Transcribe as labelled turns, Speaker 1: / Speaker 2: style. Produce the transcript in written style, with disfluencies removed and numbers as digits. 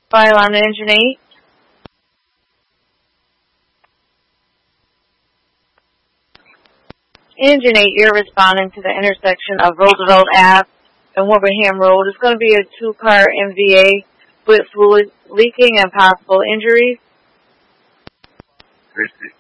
Speaker 1: File on Engine 8. Engine 8, you're responding to the intersection of Roosevelt Ave and Wilbraham Road. It's going to be a two-car MVA with fluid leaking and possible injuries.